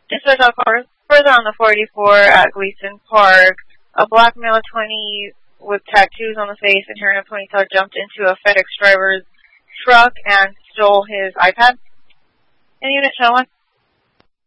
Dispatch all cars. Further on the 484 at Gleason Park, a black male of 20 with tattoos on the face and hair in a ponytail jumped into a FedEx driver's truck and stole his iPad. In Unit 101.